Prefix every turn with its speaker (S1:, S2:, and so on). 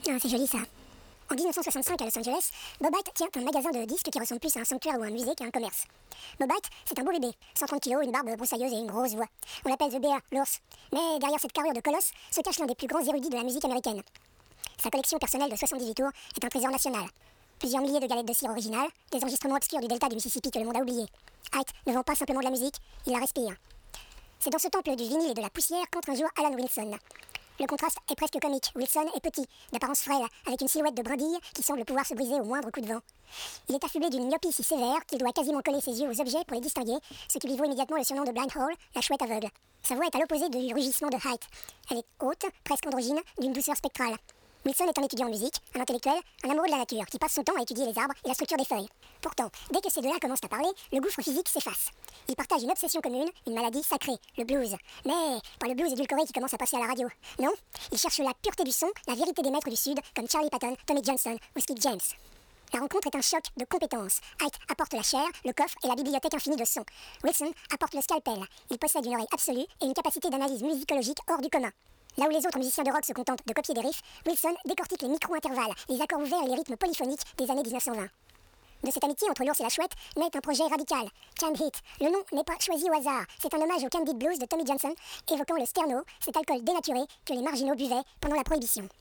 S1: Ah, c'est joli ça. En 1965 à Los Angeles, Bobite tient un magasin de disques qui ressemble plus à un sanctuaire ou à un musée qu'à un commerce. Bobite, c'est un beau bébé, 130 kilos, une barbe broussailleuse et une grosse voix. On l'appelle The Bear, l'ours. Mais derrière cette carrure de colosse se cache l'un des plus grands érudits de la musique américaine. Sa collection personnelle de 78 tours est un trésor national. Plusieurs milliers de galettes de cire originales, des enregistrements obscurs du delta du Mississippi que le monde a oublié. Hite ne vend pas simplement de la musique, il la respire. C'est dans ce temple du vinyle et de la poussière qu'entre un jour Alan Wilson. Le contraste est presque comique. Wilson est petit, d'apparence frêle, avec une silhouette de brindille qui semble pouvoir se briser au moindre coup de vent. Il est affublé d'une myopie si sévère qu'il doit quasiment coller ses yeux aux objets pour les distinguer, ce qui lui vaut immédiatement le surnom de Blind Hole, la chouette aveugle. Sa voix est à l'opposé du rugissement de Hite. Elle est haute, presque androgyne, d'une douceur spectrale. Wilson est un étudiant en musique, un intellectuel, un amoureux de la nature, qui passe son temps à étudier les arbres et la structure des feuilles. Pourtant, dès que ces deux-là commencent à parler, le gouffre physique s'efface. Ils partagent une obsession commune, une maladie sacrée, le blues. Mais pas le blues édulcoré qui commence à passer à la radio. Non, ils cherchent la pureté du son, la vérité des maîtres du Sud, comme Charlie Patton, Tommy Johnson ou Skip James. La rencontre est un choc de compétences. Hite apporte la chair, le coffre et la bibliothèque infinie de sons. Wilson apporte le scalpel. Il possède une oreille absolue et une capacité d'analyse musicologique hors du commun. Là où les autres musiciens de rock se contentent de copier des riffs, Wilson décortique les micro-intervalles, les accords ouverts et les rythmes polyphoniques des années 1920. De cette amitié entre l'ours et la chouette naît un projet radical, Canned Heat. Le nom n'est pas choisi au hasard, c'est un hommage au Candid Blues de Tommy Johnson, évoquant le sterno, cet alcool dénaturé que les marginaux buvaient pendant la Prohibition.